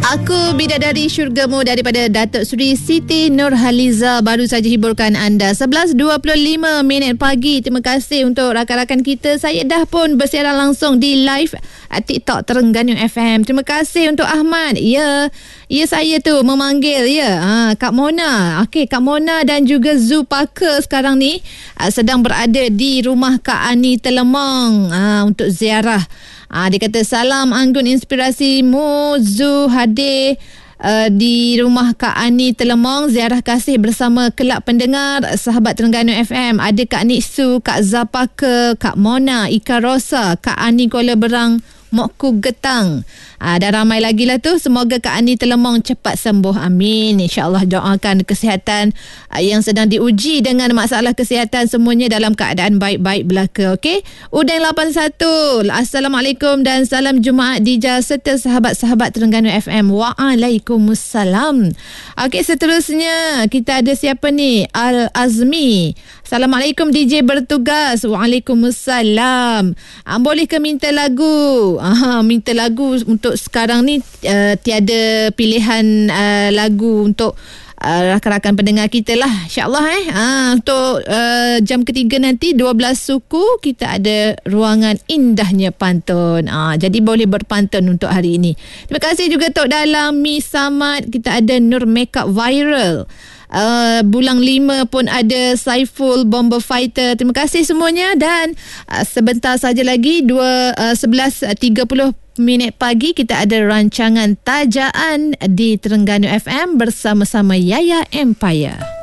Aku Bidadari Syurgamu daripada Datuk Seri Siti Nurhaliza baru saja hiburkan anda 11.25 pagi. Terima kasih untuk rakan-rakan kita. Saya dah pun bersiaran langsung di live TikTok Terengganu FM. Terima kasih untuk Ahmad. Ya saya tu memanggil Kak Mona. Okey, Kak Mona dan juga Zu Parker sekarang ni sedang berada di rumah Kak Ani Telemang untuk ziarah. Dia kata salam anggun inspirasimu Zu hadir di rumah Kak Ani Telemong, ziarah kasih bersama kelab pendengar sahabat Terengganu FM. Ada Kak Niksu, Kak Zapaka, Kak Mona, Ika Rosa, Kak Ani Kuala Berang, Mokku Getang. Dan ramai lagi lah tu. Semoga Kak Ani Telemong cepat sembuh. Amin. InsyaAllah doakan kesihatan yang sedang diuji dengan masalah kesihatan semuanya dalam keadaan baik-baik belaka. Okey. Udang 81. Assalamualaikum dan salam Jumaat Dija serta sahabat-sahabat Terengganu FM. Waalaikumsalam. Okey, seterusnya kita ada siapa ni? Al-Azmi. Assalamualaikum DJ bertugas. Waalaikumsalam. Boleh ke minta lagu? Minta lagu untuk sekarang ni tiada pilihan lagu untuk rakan-rakan pendengar kita lah, insyaAllah untuk jam ketiga nanti 12 suku kita ada ruangan indahnya pantun, jadi boleh berpantun untuk hari ini. Terima kasih juga Tok Dalam, Mi Samad, kita ada Nur Makeup Viral, Bulang 5 pun ada, Saiful Bomber Fighter. Terima kasih semuanya. Dan sebentar saja lagi 11.30 pagi kita ada rancangan Tajaan di Terengganu FM bersama-sama Yaya Empire.